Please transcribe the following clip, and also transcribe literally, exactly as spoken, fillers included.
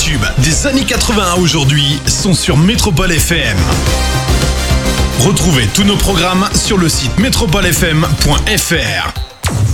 tubes des années quatre-vingts à aujourd'hui sont sur Métropole F M. Retrouvez tous nos programmes sur le site métropole f m point f r.